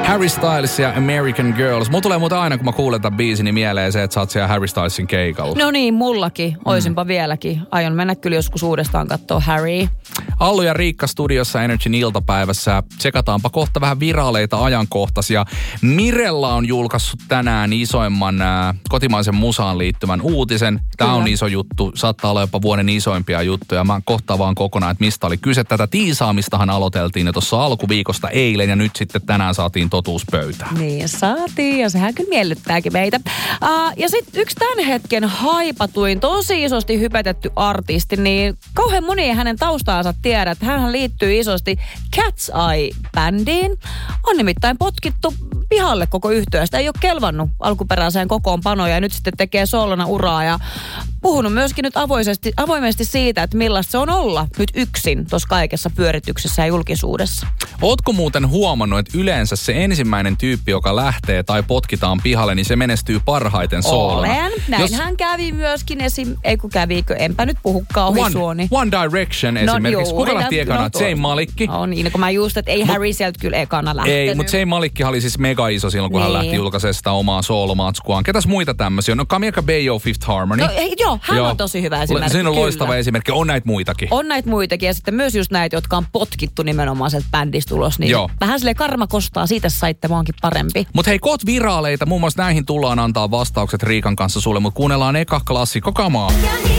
Harry Styles ja American Girls. Mulla tulee muuten aina, kun mä kuulen tämän biisin, niin mieleen se, että sä oot siellä Harry Stylesin keikalla. No niin, mullakin. Oisinpa vieläkin. Aion mennä kyllä joskus uudestaan katsoa Harry. Allu ja Riikka studiossa Energyn iltapäivässä. Tsekataanpa kohta vähän viraaleita ajankohtaisia. Mirella on julkaissut tänään isoimman kotimaisen musaan liittyvän uutisen. Tää on iso juttu. Saattaa olla jopa vuoden isoimpia juttuja. Mä kohtaan vaan kokonaan, että mistä oli kyse. Tätä tiisaamistahan aloiteltiin jo tuossa alkuviikosta eilen ja nyt sitten tänään saatiin totuus pöytään. Niin saatiin ja sehän kyllä miellyttääkin meitä. Ja sitten yksi tämän hetken haipatuin, tosi isosti hypetetty artisti, niin kauhean moni ei hänen taustaansa tiedä, että hän liittyy isosti Cat's Eye-bändiin. On nimittäin potkittu pihalle koko yhtyeestä. Ei ole kelvannut alkuperäiseen kokoonpanoon ja nyt sitten tekee soolona uraa ja puhunut myöskin nyt avoimesti siitä, että millaista se on olla nyt yksin tuossa kaikessa pyörityksessä ja julkisuudessa. Ootko muuten huomannut, että yleensä se ensimmäinen tyyppi, joka lähtee tai potkitaan pihalle, niin se menestyy parhaiten soolona? Olen. Näinhän kävi myöskin kävikö? Enpä nyt puhukaan ohi suoni. One Direction esimerkiksi. Kuka lähti ekana? Zayn Malikki. No niin, kun mä just, että ei Harry sieltä kyllä ekana lähtenyt. Ei, mutta Zayn Malikkihan oli siis mega iso silloin, kun hän lähti julkaisemaan sitä omaa soolomatskuaan. Ketäs muita tämmöisiä? No Camila Cabello, Fifth Harmony. No, joo, hän on tosi hyvä esimerkki. Siinä on loistava esimerkki. On näitä muitakin. On näitä muitakin ja sitten myös just näitä, jotka on potkittu nimenomaan sieltä bändistä ulos. Niin vähän silleen karma kostaa, siitä saitte vaankin parempi. Mutta hei, koot viraaleita. Muun muassa näihin tullaan antaa vastaukset Riikan kanssa sulle, mutta kuunnellaan eka klassikko kamaa.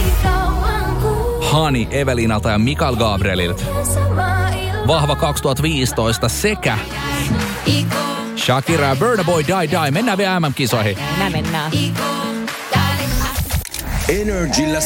Honey Evelinalta ja Mikael Gabrielilta. Vahva 2015 sekä Shakira ja Burna Boy Die Die. Mennään vielä MM-kisoihin. Mennään. Energillä